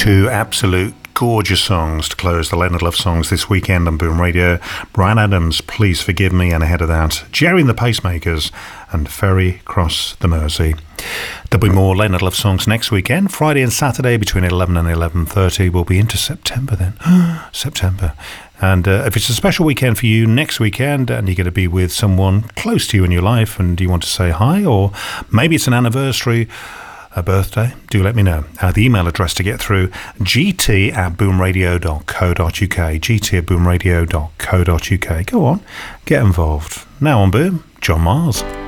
Two absolute gorgeous songs to close the Leonard Love Songs this weekend on Boom Radio. Bryan Adams, Please Forgive Me, and ahead of that, Gerry and the Pacemakers and Ferry Cross the Mersey. There'll be more Leonard Love Songs next weekend. Friday and Saturday between 11 and 11:30. We'll be into September then. September. And if it's a special weekend for you next weekend and you're going to be with someone close to you in your life and you want to say hi, or maybe it's an anniversary, a birthday, do let me know. The email address to get through, gt@boomradio.co.uk, gt@boomradio.co.uk. Go on, get involved. Now on Boom, John Mars.